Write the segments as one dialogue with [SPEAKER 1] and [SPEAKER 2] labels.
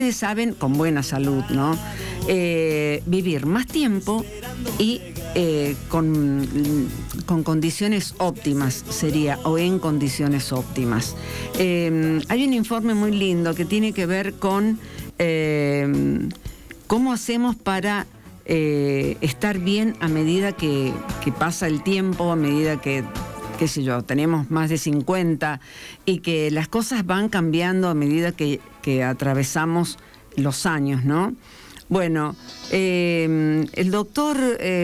[SPEAKER 1] ustedes saben, con buena salud, ¿no? Vivir más tiempo y con condiciones óptimas sería, o en condiciones óptimas. Hay un informe muy lindo que tiene que ver con cómo hacemos para estar bien a medida que pasa el tiempo, a medida que, qué sé yo, tenemos más de 50 y que las cosas van cambiando a medida que atravesamos los años, ¿no? Bueno, el doctor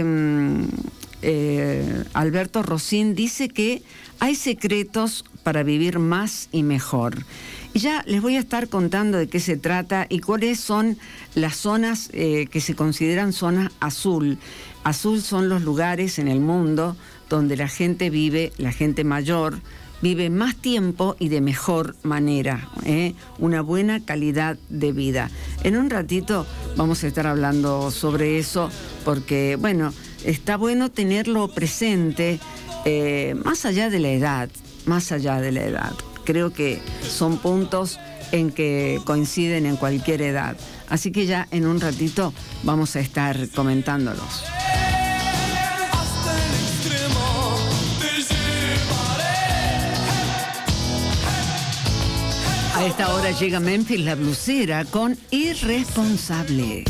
[SPEAKER 1] Alberto Rosín dice que hay secretos para vivir más y mejor. Y ya les voy a estar contando de qué se trata y cuáles son las zonas que se consideran zonas azul. Azul son los lugares en el mundo donde la gente vive, la gente mayor, vive más tiempo y de mejor manera, una buena calidad de vida. En un ratito vamos a estar hablando sobre eso porque, bueno, está bueno tenerlo presente más allá de la edad, más allá de la edad. Creo que son puntos en que coinciden en cualquier edad. Así que ya en un ratito vamos a estar comentándolos. A esta hora llega Memphis la Blusera con Irresponsable.